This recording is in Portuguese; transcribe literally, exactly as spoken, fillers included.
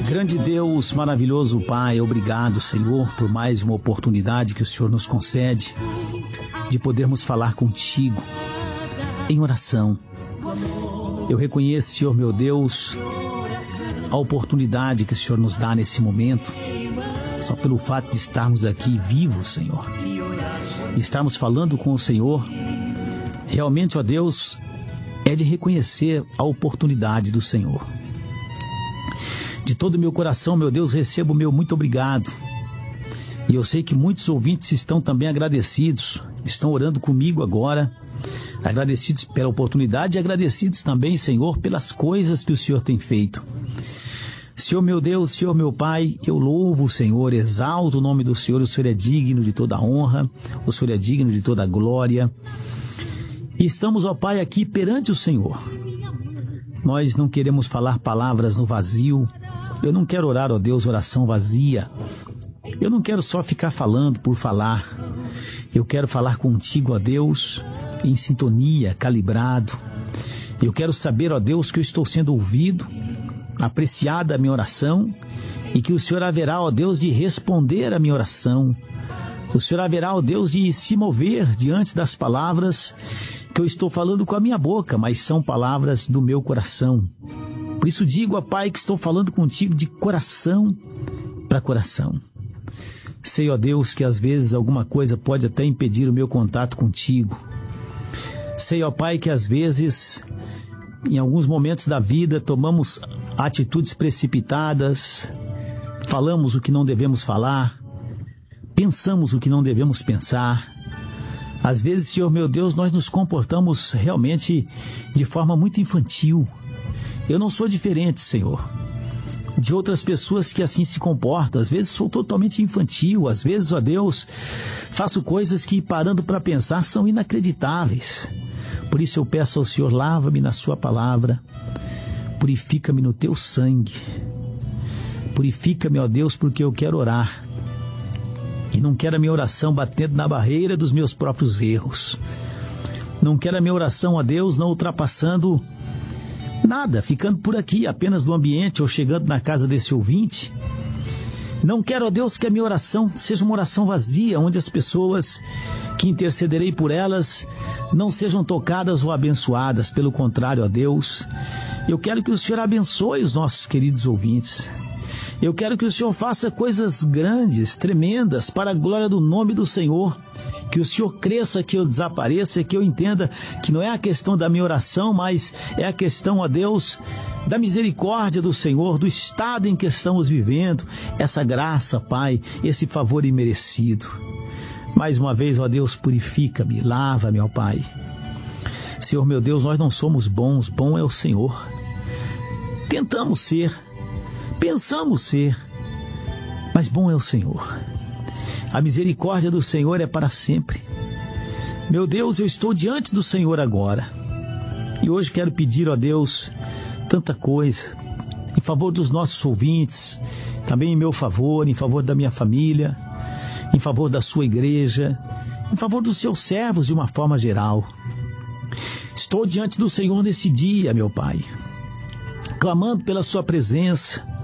Grande Deus, maravilhoso Pai, obrigado, Senhor, por mais uma oportunidade que o Senhor nos concede de podermos falar contigo em oração. Eu reconheço, Senhor meu Deus, a oportunidade que o Senhor nos dá nesse momento, só pelo fato de estarmos aqui vivos, Senhor, e estarmos falando com o Senhor. Realmente, ó Deus, é de reconhecer a oportunidade do Senhor. De todo o meu coração, meu Deus, recebo o meu muito obrigado. E eu sei que muitos ouvintes estão também agradecidos, estão orando comigo agora, agradecidos pela oportunidade e agradecidos também, Senhor, pelas coisas que o Senhor tem feito. Senhor meu Deus, Senhor meu Pai, eu louvo o Senhor, exalto o nome do Senhor. O Senhor é digno de toda honra, o Senhor é digno de toda glória. E estamos, ó Pai, aqui perante o Senhor. Nós não queremos falar palavras no vazio. Eu não quero orar, ó Deus, oração vazia. Eu não quero só ficar falando por falar. Eu quero falar contigo, ó Deus, em sintonia, calibrado. Eu quero saber, ó Deus, que eu estou sendo ouvido, apreciada a minha oração, e que o Senhor haverá, ó Deus, de responder a minha oração. O Senhor haverá, ó Deus, de se mover diante das palavras que eu estou falando com a minha boca, mas são palavras do meu coração. Por isso digo, ó Pai, que estou falando contigo de coração para coração. Sei, ó Deus, que às vezes alguma coisa pode até impedir o meu contato contigo. Sei, ó Pai, que às vezes, em alguns momentos da vida, tomamos atitudes precipitadas, falamos o que não devemos falar, pensamos o que não devemos pensar. Às vezes, Senhor meu Deus, nós nos comportamos realmente de forma muito infantil. Eu não sou diferente, Senhor, de outras pessoas que assim se comportam. Às vezes sou totalmente infantil, às vezes, ó Deus, faço coisas que, parando para pensar, são inacreditáveis. Por isso eu peço ao Senhor, lava-me na sua palavra, purifica-me no teu sangue, purifica-me, ó Deus, porque eu quero orar. E não quero a minha oração batendo na barreira dos meus próprios erros. Não quero a minha oração, ó Deus, não ultrapassando nada, ficando por aqui, apenas no ambiente ou chegando na casa desse ouvinte. Não quero, ó Deus, que a minha oração seja uma oração vazia, onde as pessoas que intercederei por elas não sejam tocadas ou abençoadas. Pelo contrário, ó Deus, eu quero que o Senhor abençoe os nossos queridos ouvintes. Eu quero que o Senhor faça coisas grandes, tremendas, para a glória do nome do Senhor. Que o Senhor cresça, que eu desapareça, que eu entenda que não é a questão da minha oração, mas é a questão, ó Deus, da misericórdia do Senhor, do estado em que estamos vivendo, essa graça, Pai, esse favor imerecido. Mais uma vez, ó Deus, purifica-me, lava-me, ó Pai. Senhor meu Deus, nós não somos bons, bom é o Senhor. Tentamos ser, pensamos ser, mas bom é o Senhor. A misericórdia do Senhor é para sempre. Meu Deus, eu estou diante do Senhor agora. E hoje quero pedir, ó Deus, tanta coisa, em favor dos nossos ouvintes, também em meu favor, em favor da minha família, em favor da sua igreja, em favor dos seus servos de uma forma geral. Estou diante do Senhor nesse dia, meu Pai, clamando pela sua presença,